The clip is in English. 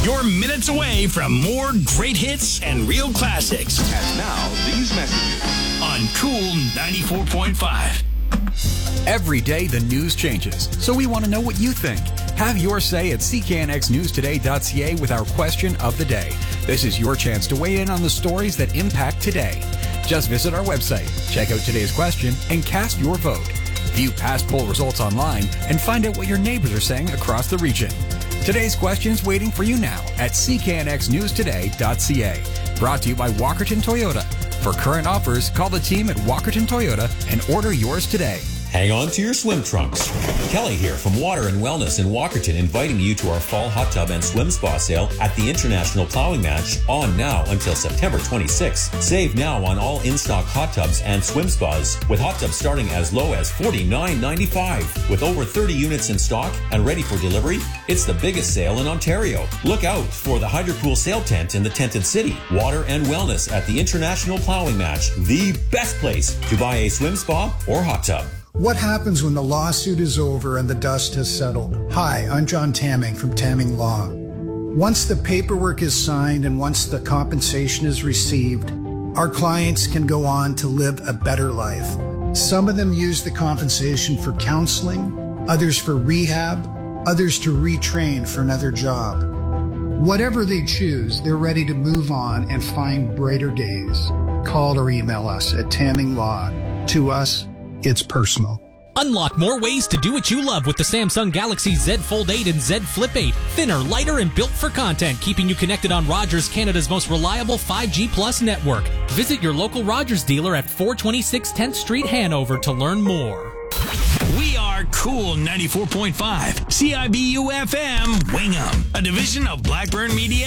You're minutes away from more great hits and real classics. And now, these messages. On Cool 94.5. Every day the news changes, so we want to know what you think. Have your say at cknxnewstoday.ca with our question of the day. This is your chance to weigh in on the stories that impact today. Just visit our website, check out today's question, and cast your vote. View past poll results online and find out what your neighbors are saying across the region. Today's question's waiting for you now at cknxnewstoday.ca. Brought to you by Walkerton Toyota. For current offers, call the team at Walkerton Toyota and order yours today. Hang on to your swim trunks. Kelly here from Water and Wellness in Walkerton, inviting you to our fall hot tub and swim spa sale at the International Plowing Match, on now until September 26th. Save now on all in-stock hot tubs and swim spas, with hot tubs starting as low as $49.95. With over 30 units in stock and ready for delivery, it's the biggest sale in Ontario. Look out for the Hydropool sale tent in the Tented City. Water and Wellness at the International Plowing Match, the best place to buy a swim spa or hot tub. What happens when the lawsuit is over and the dust has settled? Hi, I'm John Tamming from Tamming Law. Once the paperwork is signed and once the compensation is received, our clients can go on to live a better life. Some of them use the compensation for counseling, others for rehab, others to retrain for another job. Whatever they choose, they're ready to move on and find brighter days. Call or email us at Tamming Law. To us, it's personal. Unlock more ways to do what you love with the Samsung Galaxy Z Fold 8 and Z Flip 8. Thinner, lighter, and built for content, keeping you connected on Rogers, Canada's most reliable 5G Plus network. Visit your local Rogers dealer at 426 10th Street, Hanover to learn more. We are Cool 94.5, CIBU FM, Wingham, a division of Blackburn Media.